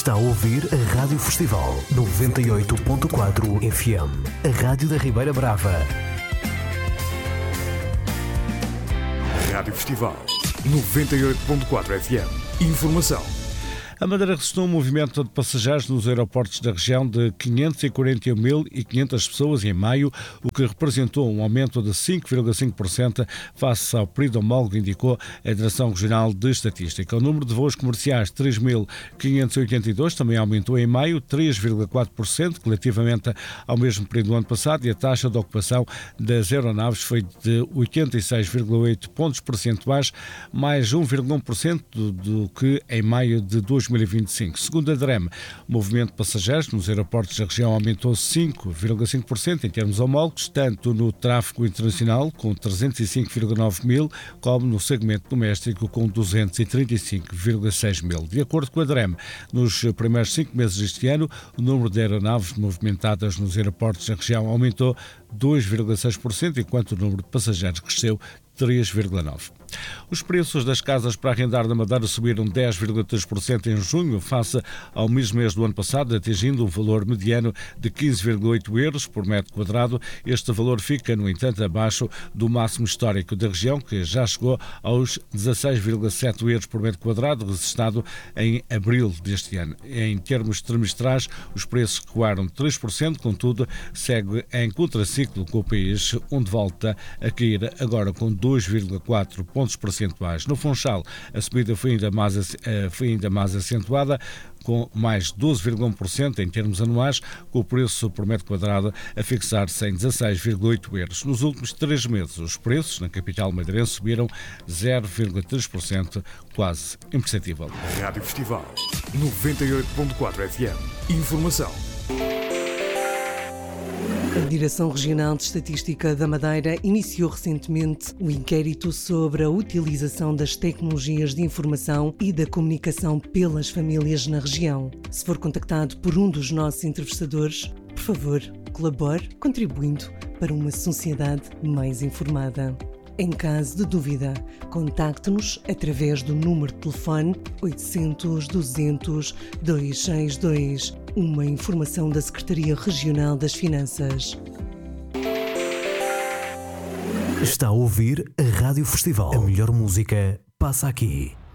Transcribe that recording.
Está a ouvir a Rádio Festival 98.4 FM, a Rádio da Ribeira Brava. Rádio Festival 98.4 FM. Informação. A Madeira registrou um movimento de passageiros nos aeroportos da região de 541.500 pessoas em maio, o que representou um aumento de 5,5% face ao período homólogo, indicou a Direção Regional de Estatística. O número de voos comerciais, 3.582, também aumentou em maio, 3,4% relativamente ao mesmo período do ano passado, e a taxa de ocupação das aeronaves foi de 86,8 pontos percentuais, mais 1,1% do que em maio de 2025. Segundo a DREM, o movimento de passageiros nos aeroportos da região aumentou 5,5% em termos homólogos, tanto no tráfego internacional, com 305,9 mil, como no segmento doméstico, com 235,6 mil. De acordo com a DREM, nos primeiros 5 meses deste ano, o número de aeronaves movimentadas nos aeroportos da região aumentou 2,6%, enquanto o número de passageiros cresceu 3,9%. Os preços das casas para arrendar na Madeira subiram 10,3% em junho, face ao mesmo mês do ano passado, atingindo um valor mediano de 15,8 euros por metro quadrado. Este valor fica, no entanto, abaixo do máximo histórico da região, que já chegou aos 16,7 euros por metro quadrado, registrado em abril deste ano. Em termos trimestrais, os preços recuaram 3%, contudo, segue em contraciclo com o país, onde volta a cair agora com 2,4 pontos percentuais. No Funchal, a subida foi ainda mais acentuada, com mais 12,1% em termos anuais, com o preço por metro quadrado a fixar-se em 16,8 euros. Nos últimos 3 meses, os preços na capital madeirense subiram 0,3%, quase imperceptível. Rádio Festival 98.4 FM. Informação. A Direção Regional de Estatística da Madeira iniciou recentemente o inquérito sobre a utilização das tecnologias de informação e da comunicação pelas famílias na região. Se for contactado por um dos nossos entrevistadores, por favor, colabore contribuindo para uma sociedade mais informada. Em caso de dúvida, contacte-nos através do número de telefone 800 200 262. Uma informação da Secretaria Regional das Finanças. Está a ouvir a Rádio Festival. A melhor música passa aqui.